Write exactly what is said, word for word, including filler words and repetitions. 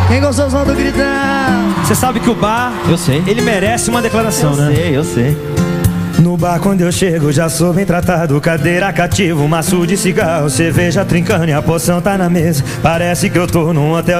Quem gostou do som do gritão? Você sabe que o bar, Eu sei. ele merece uma declaração, Eu né? sei, eu sei. No bar quando eu chego já sou bem tratado. Cadeira cativa, maço de cigarro, cerveja trincando e a poção tá na mesa. Parece que eu tô num hotel